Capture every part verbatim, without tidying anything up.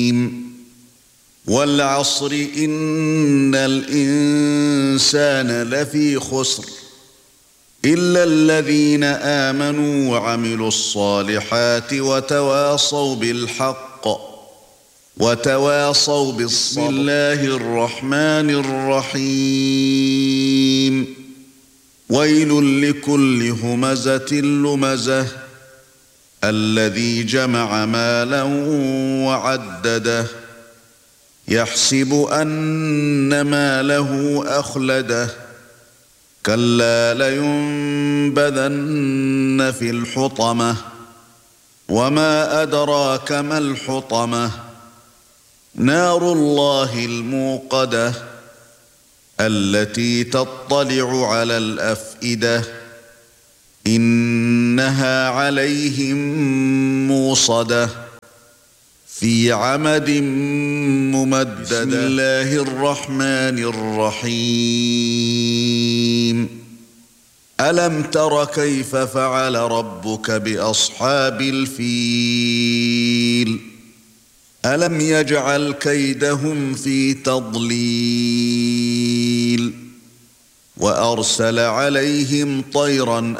وَالْعَصْرِ إِنَّ الْإِنسَانَ لَفِي خُسْرٍ إِلَّا الَّذِينَ آمَنُوا وَعَمِلُوا الصَّالِحَاتِ وَتَوَاصَوْا بِالْحَقِّ وَتَوَاصَوْا بِالصَّبْرِ. بسم الله الرحمن الرحيم. وَيْلٌ لِكُلِّ هُمَزَةٍ لُمَزَةٍ الَّذِي جَمَعَ مَالًا وَعَدَّدَهُ يَحْسَبُ أَنَّ مَالَهُ أَخْلَدَهُ كَلَّا لَيُنبَذَنَّ فِي الْحُطَمَةِ وَمَا أَدْرَاكَ مَا الْحُطَمَةُ نَارُ اللَّهِ الْمُوقَدَةُ الَّتِي تَطَّلِعُ عَلَى الْأَفْئِدَةِ إِنَّهَا عَلَيْهِمْ مُؤْصَدَةٌ في عمد ممددة. بسم الله الرحمن الرحيم. ألم تر كيف فعل ربك بأصحاب الفيل ألم يجعل كيدهم في تضليل وأرسل عليهم طيرا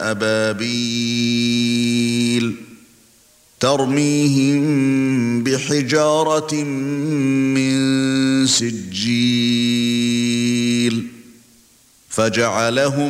أبابيل ترميهم بحجارة من سجيل فجعلهم